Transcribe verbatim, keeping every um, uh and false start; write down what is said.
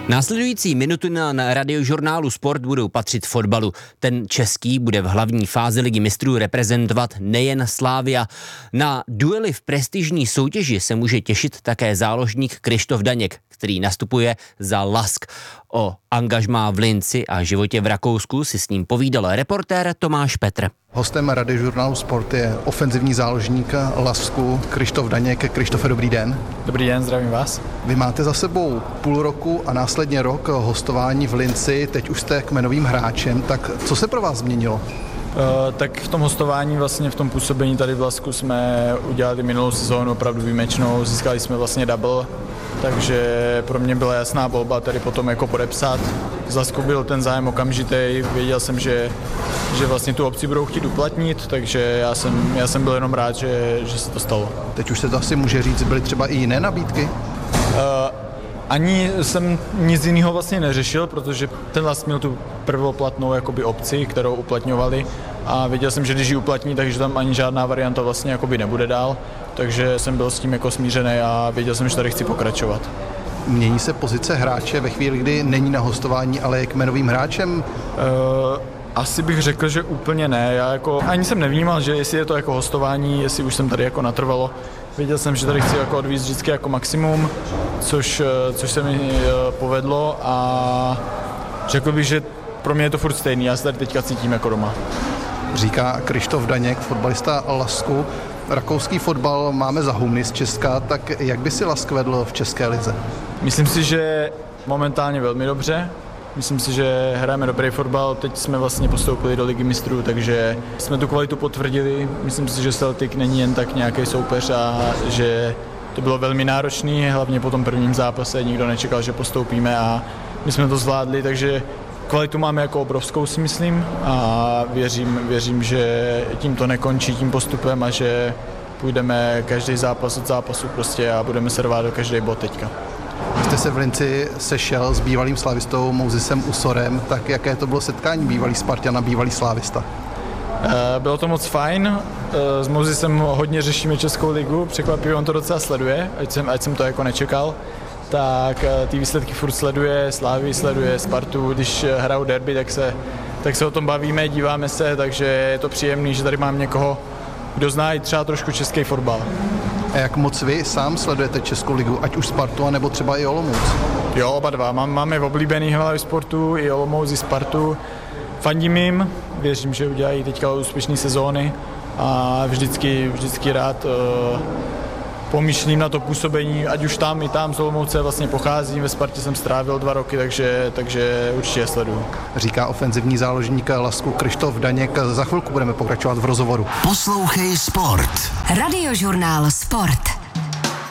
Následující minuty na, na radiožurnálu Sport budou patřit fotbalu. Ten český bude v hlavní fázi Ligy mistrů reprezentovat nejen Slavia. Na duely v prestižní soutěži se může těšit také záložník Kryštof Daněk, který nastupuje za Lask. O angažmá v Linci a životě v Rakousku si s ním povídal reportér Tomáš Petr. Hostem radiožurnálu Sport je ofenzivní záložník Lasku Kryštof Daněk. Kryštofe, dobrý den. Dobrý den, zdravím vás. Vy máte za sebou půl roku a následně rok hostování v Linci, teď už jste kmenovým hráčem, tak co se pro vás změnilo? Uh, tak v tom hostování, vlastně v tom působení tady v Lasku jsme udělali minulou sezónu opravdu výjimečnou, získali jsme vlastně double, takže pro mě byla jasná volba tady potom jako podepsat. Z Lasku byl ten zájem okamžitý, věděl jsem, že, že vlastně tu opci budou chtít uplatnit, takže já jsem, já jsem byl jenom rád, že, že se to stalo. Teď už se to asi může říct, byly třeba i jiné nabídky? Uh, Ani jsem nic jiného vlastně neřešil, protože ten Lask měl tu prvoplatnou jakoby opci, kterou uplatňovali a věděl jsem, že když ji uplatní, takže tam ani žádná varianta vlastně jakoby nebude dál, takže jsem byl s tím jako smířený a věděl jsem, že tady chci pokračovat. Mění se pozice hráče ve chvíli, kdy není na hostování, ale je kmenovým hráčem? Uh, Asi bych řekl, že úplně ne. Já jako ani jsem nevnímal, že jestli je to jako hostování, jestli už jsem tady jako natrvalo. Věděl jsem, že tady chci jako odvízt vždycky jako maximum, což, což se mi povedlo a řekl bych, že pro mě je to furt stejný. Já se tady teďka cítím jako doma. Říká Kryštof Daněk, fotbalista Lasku. Rakouský fotbal máme za humny z Česka, tak jak by si Lask vedl v české lize? Myslím si, že momentálně velmi dobře. Myslím si, že hrajeme dobrý fotbal, teď jsme vlastně postoupili do Ligy mistrů, takže jsme tu kvalitu potvrdili. Myslím si, že Celtic není jen tak nějaký soupeř a že to bylo velmi náročný, hlavně po tom prvním zápase nikdo nečekal, že postoupíme a my jsme to zvládli, takže kvalitu máme jako obrovskou, si myslím, a věřím, věřím, že tím to nekončí tím postupem a že půjdeme každý zápas od zápasu prostě a budeme se rvát do každý bod teďka. Jste se v Linci sešel s bývalým slavistou Mouzesem Usorem, tak jaké to bylo setkání bývalý Spartan a bývalý slávista? Bylo to moc fajn, s Mouzesem hodně řešíme Českou ligu, překvapivě on to docela sleduje, ať jsem, ať jsem to jako nečekal, tak ty výsledky furt sleduje, Slávy sleduje, Spartu, když hrajou derby, tak se, tak se o tom bavíme, díváme se, takže je to příjemný, že tady mám někoho, kdo zná i třeba trošku český fotbal. A jak moc vy sám sledujete Českou ligu, ať už Spartu, anebo třeba i Olomouc? Jo, oba dva. Mám, máme v oblíbený hlavy sportu, i Olomouc, i Spartu. Fandím jim, věřím, že udělají teďka úspěšné sezóny a vždycky, vždycky rád uh, pomýšlím na to působení, ať už tam i tam z Olomouce vlastně pocházím, ve Spartě jsem strávil dva roky, takže, takže určitě je sleduju. Říká ofenzivní záložník Lasku Kryštof Daněk. Za chvilku budeme pokračovat v rozhovoru. Poslouchej Sport. Radiožurnál Sport.